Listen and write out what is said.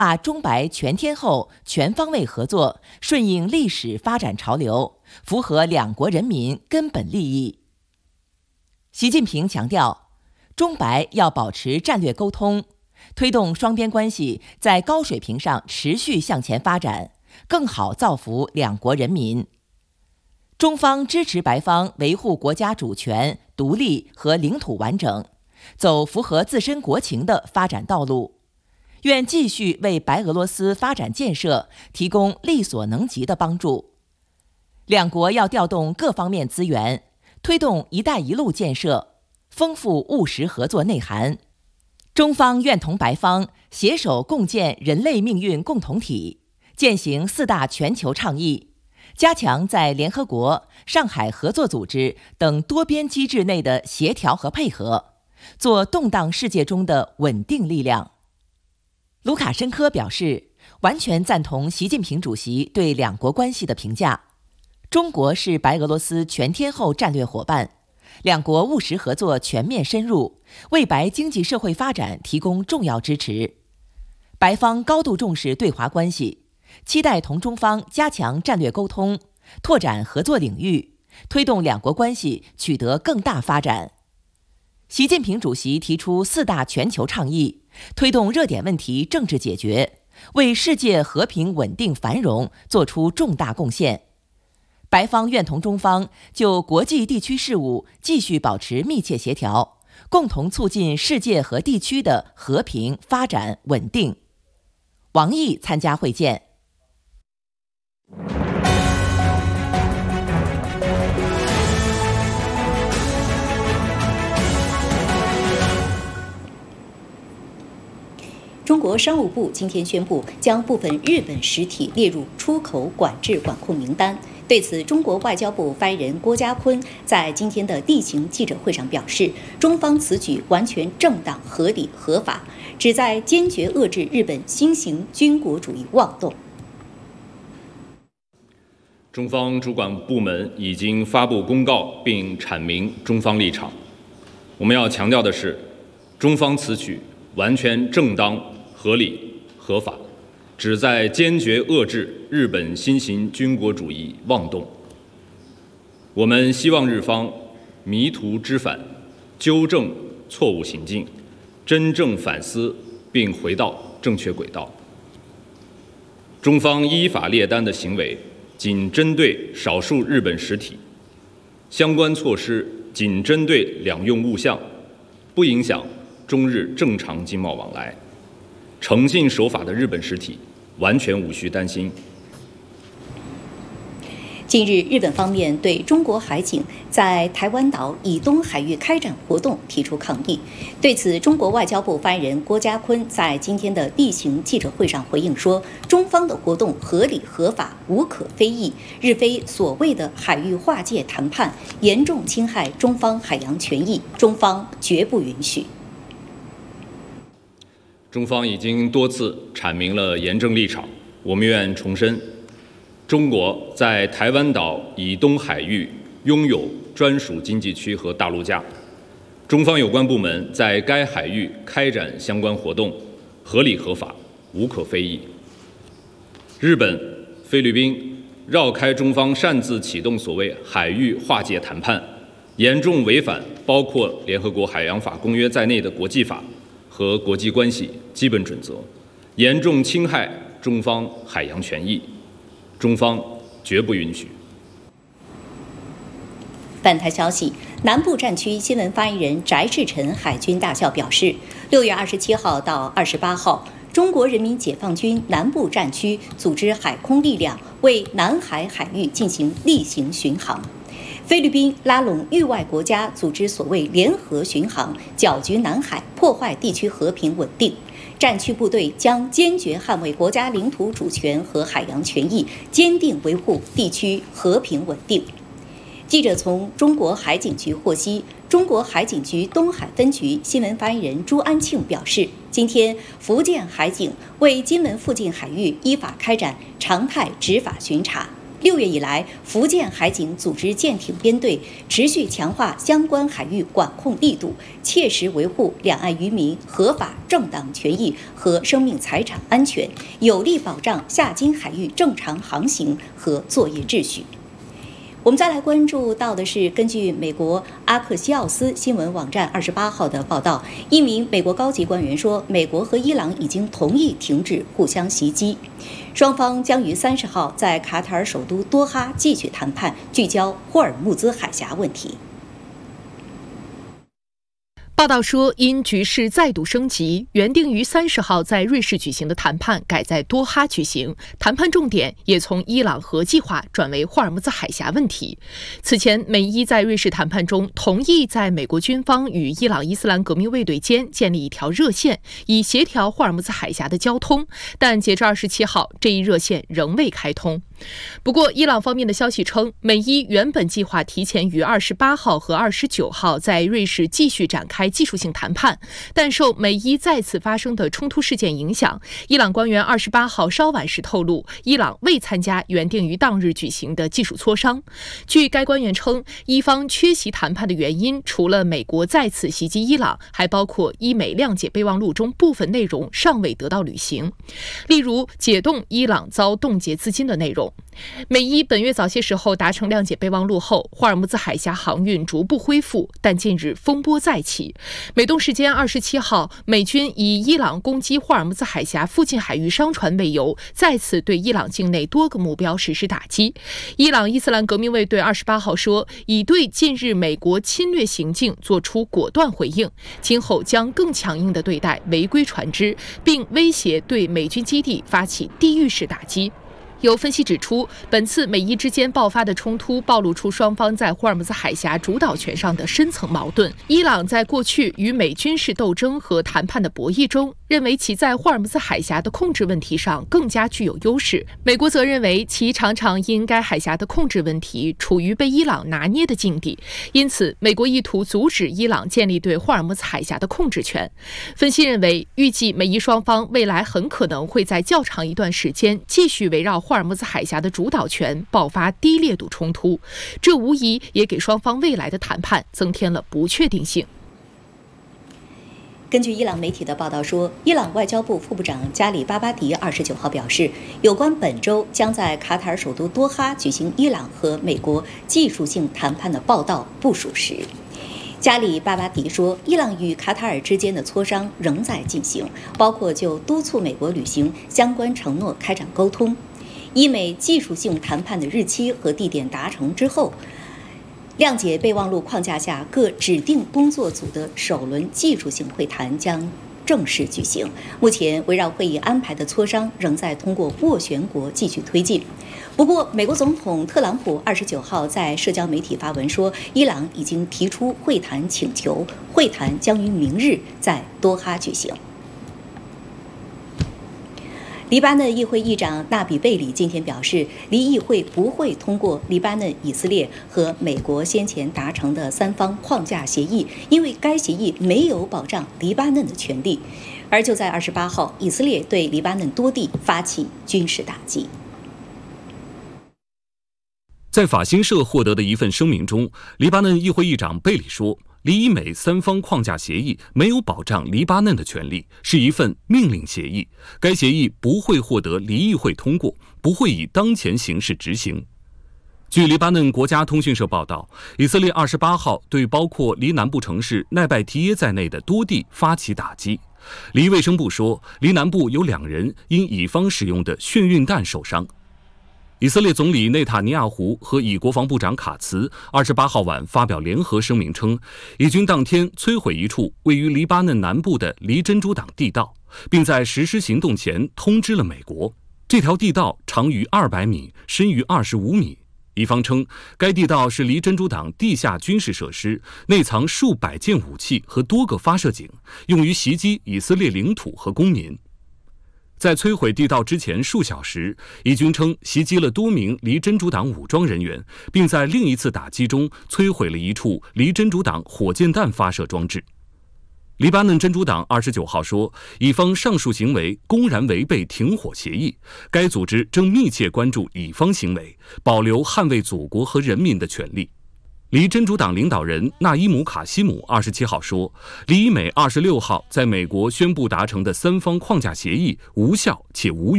把中白全天候、全方位合作顺应历史发展潮流，符合两国人民根本利益。习近平强调，中白要保持战略沟通，推动双边关系在高水平上持续向前发展，更好造福两国人民。中方支持白方维护国家主权、独立和领土完整，走符合自身国情的发展道路，愿继续为白俄罗斯发展建设提供力所能及的帮助。两国要调动各方面资源，推动“一带一路”建设，丰富务实合作内涵。中方愿同白方携手共建人类命运共同体，践行4大全球倡议，加强在联合国、上海合作组织等多边机制内的协调和配合，做动荡世界中的稳定力量。卢卡申科表示，完全赞同习近平主席对两国关系的评价。中国是白俄罗斯全天候战略伙伴，两国务实合作全面深入，为白经济社会发展提供重要支持。白方高度重视对华关系，期待同中方加强战略沟通，拓展合作领域，推动两国关系取得更大发展。习近平主席提出4大全球倡议，推动热点问题政治解决，为世界和平稳定繁荣作出重大贡献。白方愿同中方就国际地区事务继续保持密切协调，共同促进世界和地区的和平发展稳定。王毅参加会见。 中国商务部今天宣布，将部分日本实体列入出口管制管控名单。对此，中国外交部发言人郭家坤在今天的例行记者会上表示，中方此举完全正当、合理、合法，旨在坚决遏制日本新型军国主义妄动。 中方主管部门已经发布公告并阐明中方立场。我们要强调的是，中方此举完全正当、合理、合法，旨在坚决遏制日本新型军国主义妄动。我们希望日方迷途知返，纠正错误行径，真正反思并回到正确轨道。中方依法列单的行为仅针对少数日本实体，相关措施仅针对两用物项，不影响中日正常经贸往来。诚信守法的日本实体完全无需担心。 近日，日本方面对中国海警在台湾岛以东海域开展活动提出抗议。对此，中国外交部发言人郭家坤在今天的例行记者会上回应说，中方的活动合理合法，无可非议，日非所谓的海域划界谈判，严重侵害中方海洋权益，中方绝不允许。 中方已经多次阐明了严正立场，我们愿重申，中国在台湾岛以东海域拥有专属经济区和大陆架，中方有关部门在该海域开展相关活动，合理合法，无可非议。日本、菲律宾绕开中方擅自启动所谓海域划界谈判，严重违反包括联合国海洋法公约在内的国际法和国际关系基本准则，严重侵害中方海洋权益，中方绝不允许。 本台消息，南部战区新闻发言人翟志成海军大校表示，6月27号到28号，中国人民解放军南部战区组织海空力量为南海海域进行例行巡航。菲律宾拉拢域外国家组织所谓联合巡航，搅局南海，破坏地区和平稳定。战区部队将坚决捍卫国家领土主权和海洋权益，坚定维护地区和平稳定。记者从中国海警局获悉，中国海警局东海分局新闻发言人朱安庆表示，今天福建海警为金门附近海域依法开展常态执法巡查。 6月以来，福建海警组织舰艇编队，持续强化相关海域管控力度，切实维护两岸渔民合法正当权益和生命财产安全，有力保障下金海域正常航行和作业秩序。我们再来关注到的是，根据美国阿克西奥斯新闻网站28号的报道，一名美国高级官员说，美国和伊朗已经同意停止互相袭击，双方将于30号在卡塔尔首都多哈继续谈判，聚焦霍尔木兹海峡问题。 报道说，因局势再度升级，原定于30号在瑞士举行的谈判改在多哈举行，谈判重点也从伊朗核计划转为霍尔木兹海峡问题。此前，美伊在瑞士谈判中同意在美国军方与伊朗伊斯兰革命卫队间建立一条热线，以协调霍尔木兹海峡的交通，但截至27号，这一热线仍未开通。不过，伊朗方面的消息称，美伊原本计划提前于28号和29号在瑞士继续展开技术性谈判，但受美伊再次发生的冲突事件影响，伊朗官员28号稍晚时透露，伊朗未参加原定于当日举行的技术磋商。据该官员称，伊方缺席谈判的原因，除了美国再次袭击伊朗，还包括伊美谅解备忘录中部分内容尚未得到履行，例如解冻伊朗遭冻结资金的内容。美伊本月早些时候达成谅解备忘录后，霍尔木兹海峡航运逐步恢复，但近日风波再起。美东时间27号，美军以伊朗攻击霍尔木兹海峡附近海域商船为由，再次对伊朗境内多个目标实施打击。伊朗伊斯兰革命卫队28号说，已对近日美国侵略行径作出果断回应，今后将更强硬地对待违规船只，并威胁对美军基地发起地狱式打击。有分析指出，本次美伊之间爆发的冲突暴露出双方在霍尔木兹海峡主导权上的深层矛盾。伊朗在过去与美军事斗争和谈判的博弈中，认为其在霍尔木兹海峡的控制问题上更加具有优势。美国则认为其常常因该海峡的控制问题处于被伊朗拿捏的境地，因此美国意图阻止伊朗建立对霍尔木兹海峡的控制权。分析认为，预计美伊双方未来很可能会在较长一段时间继续围绕霍尔木兹海峡的主导权爆发低烈度冲突，这无疑也给双方未来的谈判增添了不确定性。 根据伊朗媒体的报道说，伊朗外交部副部长加里巴巴迪29号表示，有关本周将在卡塔尔首都多哈举行伊朗和美国技术性谈判的报道不属实。加里巴巴迪说，伊朗与卡塔尔之间的磋商仍在进行，包括就督促美国履行相关承诺开展沟通。伊美技术性谈判的日期和地点达成之后，谅解备忘录框架下各指定工作组的首轮技术性会谈将正式举行。目前围绕会议安排的磋商仍在通过斡旋国继续推进。不过，美国总统特朗普29号在社交媒体发文说，伊朗已经提出会谈请求，会谈将于明日在多哈举行。黎巴嫩议会议长纳比贝里今天表示，黎议会不会通过黎巴嫩、以色列和美国先前达成的3方框架协议，因为该协议没有保障黎巴嫩的权利。而就在28号，以色列对黎巴嫩多地发起军事打击。 在法新社获得的一份声明中，黎巴嫩议会议长贝里说，黎以美3方框架协议没有保障黎巴嫩的权利，是一份命令协议，该协议不会获得黎议会通过，不会以当前形势执行。据黎巴嫩国家通讯社报道，以色列28号对包括黎南部城市奈拜提耶在内的多地发起打击。黎卫生部说，黎南部有2人因以方使用的眩晕弹受伤。以色列总理内塔尼亚胡和以国防部长卡茨28号晚发表联合声明称，以军当天摧毁一处位于黎巴嫩南部的黎珍珠党地道，并在实施行动前通知了美国。这条地道长于200米，深于25米。一方称，该地道是黎珍珠党地下军事设施，内藏数百件武器和多个发射井，用于袭击以色列领土和公民。在摧毁地道之前数小时，以军称袭击了多名黎珍珠党武装人员，并在另一次打击中摧毁了一处黎珍珠党火箭弹发射装置。 黎巴嫩真主党29号说，以方上述行为公然违背停火协议，该组织正密切关注以方行为，保留捍卫祖国和人民的权利。黎真主党领导人纳伊姆·卡西姆27号说，黎以美26号在美国宣布达成的3方框架协议无效且无